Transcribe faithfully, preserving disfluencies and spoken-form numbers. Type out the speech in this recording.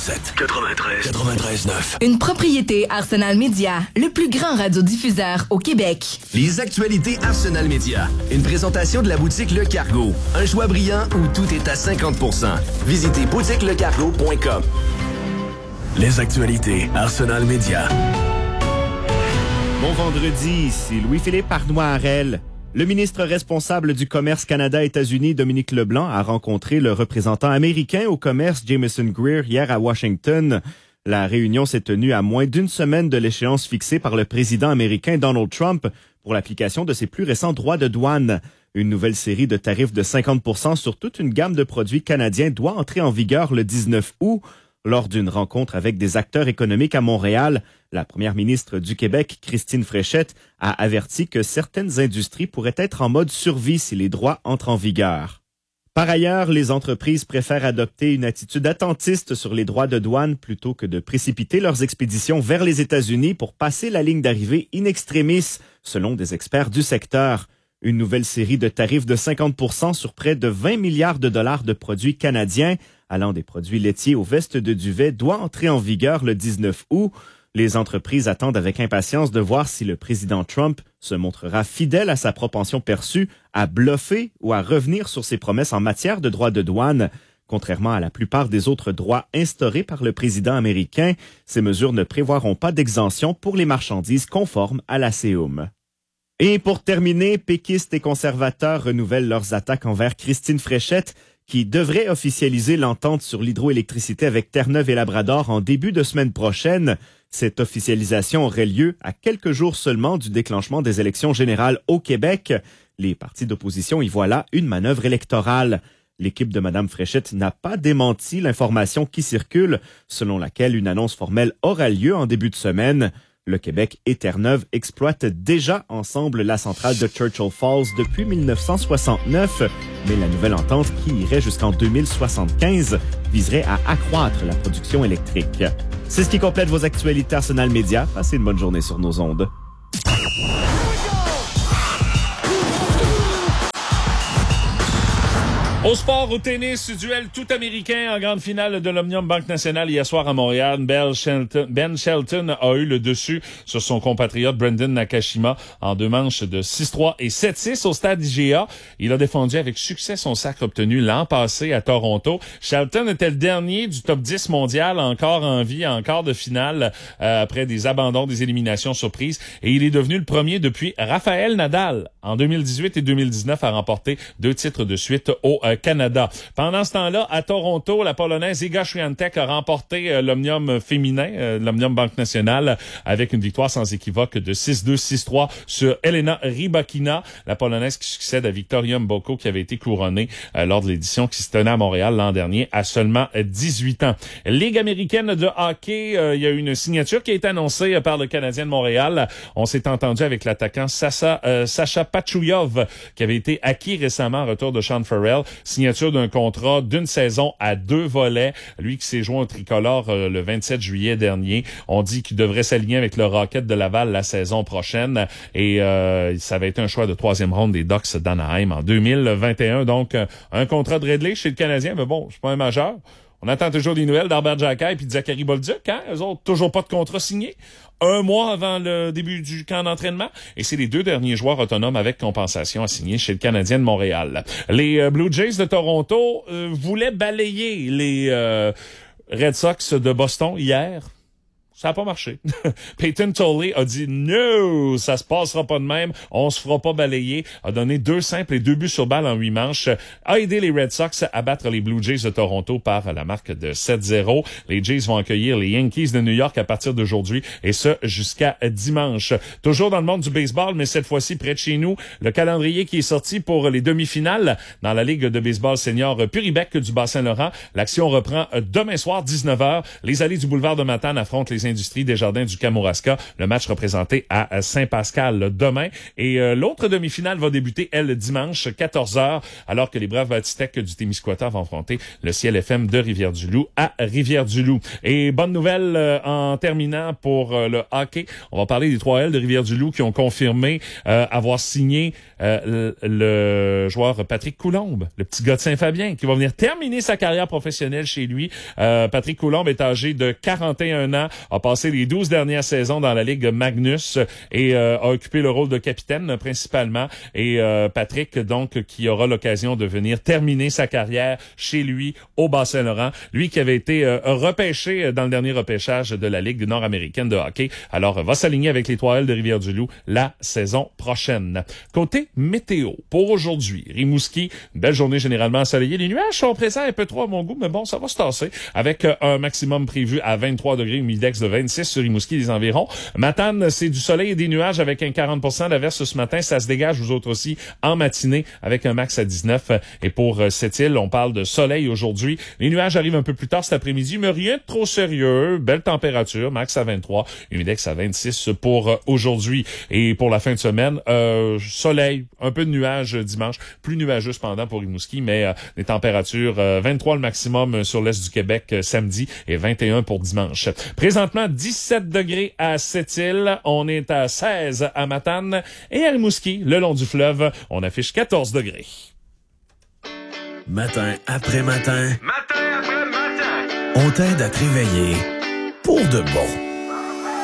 sept, quatre-vingt-treize, quatre-vingt-treize neuf. Une propriété Arsenal Média, le plus grand radiodiffuseur au Québec. Les actualités Arsenal Média. Une présentation de la boutique Le Cargo. Un choix brillant où tout est à cinquante pour cent. Visitez boutique le cargo point com. Les actualités Arsenal Média. Bon vendredi, ici Louis-Philippe Arnois-Harel. Le ministre responsable du commerce Canada-États-Unis, Dominique Leblanc, a rencontré le représentant américain au commerce, Jameson Greer, hier à Washington. La réunion s'est tenue à moins d'une semaine de l'échéance fixée par le président américain Donald Trump pour l'application de ses plus récents droits de douane. Une nouvelle série de tarifs de cinquante pour cent sur toute une gamme de produits canadiens doit entrer en vigueur le dix-neuf août. Lors d'une rencontre avec des acteurs économiques à Montréal, la première ministre du Québec, Christine Fréchette, a averti que certaines industries pourraient être en mode survie si les droits entrent en vigueur. Par ailleurs, les entreprises préfèrent adopter une attitude attentiste sur les droits de douane plutôt que de précipiter leurs expéditions vers les États-Unis pour passer la ligne d'arrivée in extremis, selon des experts du secteur. Une nouvelle série de tarifs de cinquante pour cent sur près de vingt milliards de dollars de produits canadiens, allant des produits laitiers aux vestes de duvet, doit entrer en vigueur le dix-neuf août. Les entreprises attendent avec impatience de voir si le président Trump se montrera fidèle à sa propension perçue à bluffer ou à revenir sur ses promesses en matière de droits de douane. Contrairement à la plupart des autres droits instaurés par le président américain, ces mesures ne prévoiront pas d'exemption pour les marchandises conformes à l'A C E U M. Et pour terminer, péquistes et conservateurs renouvellent leurs attaques envers Christine Fréchette, qui devrait officialiser l'entente sur l'hydroélectricité avec Terre-Neuve et Labrador en début de semaine prochaine. Cette officialisation aurait lieu à quelques jours seulement du déclenchement des élections générales au Québec. Les partis d'opposition y voient là une manœuvre électorale. L'équipe de Mme Fréchette n'a pas démenti l'information qui circule, selon laquelle une annonce formelle aura lieu en début de semaine. Le Québec et Terre-Neuve exploitent déjà ensemble la centrale de Churchill Falls depuis mille neuf cent soixante-neuf, mais la nouvelle entente, qui irait jusqu'en deux mille soixante-quinze, viserait à accroître la production électrique. C'est ce qui complète vos actualités Arsenal Média. Passez une bonne journée sur nos ondes. Au sport, au tennis, duel tout américain en grande finale de l'Omnium Banque Nationale hier soir à Montréal. Ben Shelton, Ben Shelton a eu le dessus sur son compatriote Brendan Nakashima en deux manches de six trois et sept six au stade I G A. Il a défendu avec succès son sacre obtenu l'an passé à Toronto. Shelton était le dernier du top dix mondial encore en vie, en quart de finale euh, après des abandons, des éliminations surprises. Et il est devenu le premier depuis Rafael Nadal en deux mille dix-huit et deux mille dix-neuf à remporter deux titres de suite au euh, Canada. Pendant ce temps-là, à Toronto, la Polonaise Iga Świątek a remporté euh, l'Omnium féminin, euh, l'Omnium Banque Nationale, avec une victoire sans équivoque de six deux, six trois sur Elena Rybakina, la Polonaise qui succède à Victoria Mboko, qui avait été couronnée euh, lors de l'édition qui se tenait à Montréal l'an dernier à seulement dix-huit ans. Ligue américaine de hockey, euh, il y a eu une signature qui a été annoncée euh, par le Canadien de Montréal. On s'est entendu avec l'attaquant Sasa, euh, Sacha Pachouyov, qui avait été acquis récemment en retour de Sean Farrell. Signature d'un contrat d'une saison à deux volets. Lui qui s'est joint au tricolore euh, le vingt-sept juillet dernier. On dit qu'il devrait s'aligner avec le Rocket de Laval la saison prochaine. Et euh, ça avait été un choix de troisième ronde des Ducks d'Anaheim en deux mille vingt et un. Donc, euh, un contrat de Ridley chez le Canadien. Mais bon, c'est pas un majeur. On attend toujours des nouvelles d'Albert Jacquet et de Zachary Bolduc, hein? Eux autres, toujours pas de contrat signé. Un mois avant le début du camp d'entraînement. Et c'est les deux derniers joueurs autonomes avec compensation à signer chez le Canadien de Montréal. Les euh, Blue Jays de Toronto euh, voulaient balayer les euh, Red Sox de Boston hier. Ça n'a pas marché. Peyton Tolley a dit « No, ça se passera pas de même. On se fera pas balayer. » A donné deux simples et deux buts sur balle en huit manches. A aidé les Red Sox à battre les Blue Jays de Toronto par la marque de sept zéro. Les Jays vont accueillir les Yankees de New York à partir d'aujourd'hui et ce jusqu'à dimanche. Toujours dans le monde du baseball, mais cette fois-ci près de chez nous, le calendrier qui est sorti pour les demi-finales dans la Ligue de baseball senior Puribec du Bas-Saint-Laurent. L'action reprend demain soir, dix-neuf heures. Les allées du boulevard de Matane affrontent les Industries Desjardins du Kamouraska. Le match représenté à Saint-Pascal demain. Et euh, l'autre demi-finale va débuter, elle, dimanche, quatorze heures, alors que les Braves Batistec du Témiscouata vont affronter le Ciel F M de Rivière-du-Loup à Rivière-du-Loup. Et bonne nouvelle euh, en terminant pour euh, le hockey. On va parler des trois L de Rivière-du-Loup qui ont confirmé euh, avoir signé euh, le, le joueur Patrick Coulombe, le petit gars de Saint-Fabien, qui va venir terminer sa carrière professionnelle chez lui. Euh, Patrick Coulombe est âgé de quarante et un ans, a passé les douze dernières saisons dans la Ligue Magnus et euh, a occupé le rôle de capitaine principalement. Et euh, Patrick, donc, qui aura l'occasion de venir terminer sa carrière chez lui au Bas-Saint-Laurent. Lui qui avait été euh, repêché dans le dernier repêchage de la Ligue nord-américaine de hockey. Alors, va s'aligner avec les trois L de Rivière-du-Loup la saison prochaine. Côté météo, pour aujourd'hui, Rimouski, belle journée généralement ensoleillée. Les nuages sont présents un peu trop à mon goût, mais bon, ça va se tasser avec euh, un maximum prévu à vingt-trois degrés, une index de vingt-six sur Rimouski et les environs. Matane, c'est du soleil et des nuages avec un quarante pour cent d'averse ce matin. Ça se dégage, vous autres aussi, en matinée avec un max à dix-neuf. Et pour euh, cette île, on parle de soleil aujourd'hui. Les nuages arrivent un peu plus tard cet après-midi, mais rien de trop sérieux. Belle température, max à vingt-trois, une index à vingt-six pour euh, aujourd'hui. Et pour la fin de semaine, euh, soleil, un peu de nuages dimanche, plus nuageux cependant pour Rimouski, mais euh, des températures euh, vingt-trois le maximum sur l'est du Québec euh, samedi et vingt et un pour dimanche. Présentement, dix-sept degrés à Sept-Îles, on est à seize à Matane et à Rimouski, le long du fleuve, on affiche quatorze degrés. Matin après matin, Matin après matin, on t'aide à te réveiller pour de bon.